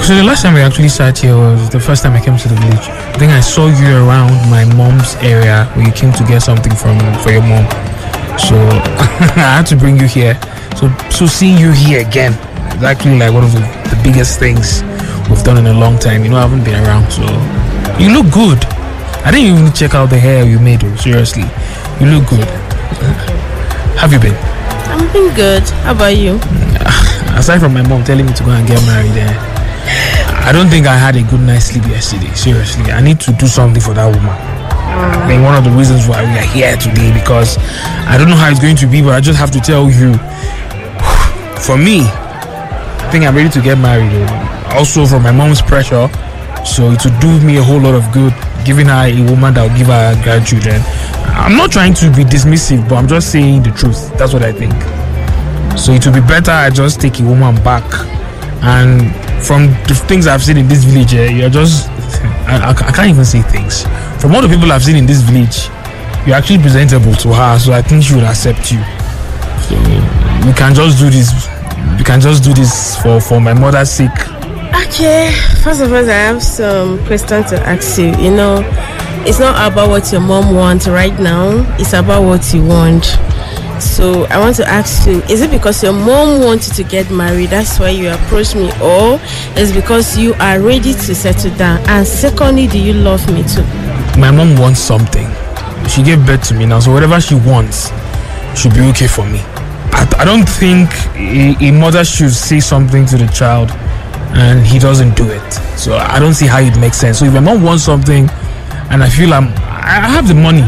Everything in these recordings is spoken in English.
So the last time we actually sat here was the first time I came to the village. I think I saw you around my mom's area where you came to get something for your mom. So I had to bring you here. So seeing you here again is actually like one of the biggest things we've done in a long time. You know, I haven't been around, so you look good. I didn't even check out the hair you made, though. Seriously, you look good. Have you been? I'm been good. How about you? Aside from my mom telling me to go and get married, I don't think I had a good night's sleep yesterday. Seriously, I need to do something for that woman. I think one of the reasons why we are here today, because I don't know how it's going to be, but I just have to tell you, for me, I think I'm ready to get married. Also from my mom's pressure, so it would do me a whole lot of good, giving her a woman that will give her grandchildren. I'm not trying to be dismissive, but I'm just saying the truth. That's what I think. So it would be better I just take a woman back. And from the things I've seen in this village, you're just, I can't even say things. From all the people I've seen in this village, you're actually presentable to her, so I think she would accept you. So we can just do this. We can just do this for my mother's sake. Okay, first of all, I have some questions to ask you. You know, it's not about what your mom wants right now, it's about what you want. So I want to ask you, is it because your mom wants you to get married, that's why you approached me, or is it because you are ready to settle down? And secondly, do you love me too? My mom wants something. She gave birth to me now, so whatever she wants should be okay for me. I don't think a mother should say something to the child and he doesn't do it. So I don't see how it makes sense. So if my mom wants something and I feel I have the money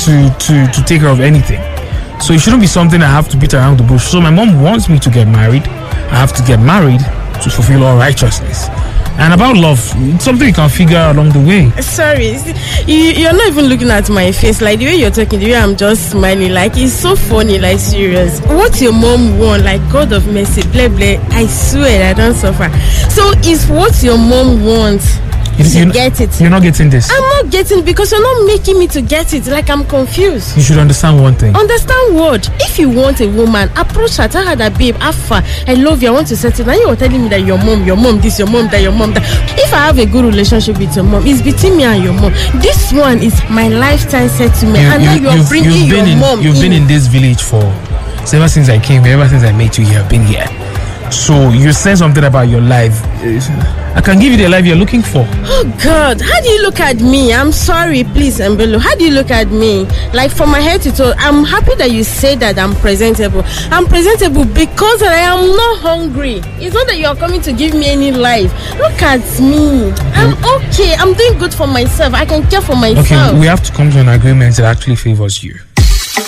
to take care of anything, so it shouldn't be something I have to beat around the bush. So my mom wants me to get married. I have to get married to fulfill all righteousness. And about love, it's something you can figure out along the way. Sorry, you're not even looking at my face. Like the way you're talking, the way I'm just smiling, like it's so funny, like serious. What your mom want, like God of mercy, blah blah. I swear I don't suffer. So it's what your mom wants. You get it. You're not getting this. I'm not getting it because you're not making me to get it. Like I'm confused. You should understand one thing. Understand what? If you want a woman, approach her, tell her that, babe, Alpha, I love you, I want to settle. Now you're telling me that your mom this, your mom that, your mom that. If I have a good relationship with your mom, it's between me and your mom. This one is my lifetime settlement, and now you're bringing your mom. You've been in this village ever since I came here, ever since I met you here, I've been here. So you said something about your life. I can give you the life you're looking for. Oh God, how do you look at me? I'm sorry, please, Mbelo. How do you look at me? Like from my head to toe, I'm happy that you say that I'm presentable. I'm presentable because I am not hungry. It's not that you are coming to give me any life. Look at me. I'm okay. I'm doing good for myself. I can care for myself. Okay, we have to come to an agreement that actually favors you.